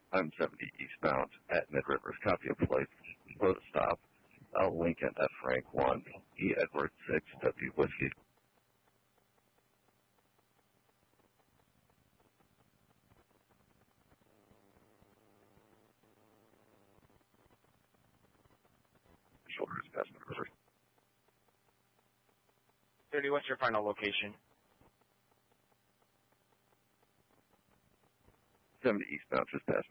I'm 70 eastbound at Mid Rivers. Copy of flight. Road stop. Lincoln F. Frank 1, E. Edward 6, W. Whiskey. Shoulders past Mid Rivers. 30, what's your final location? 70 eastbound, just past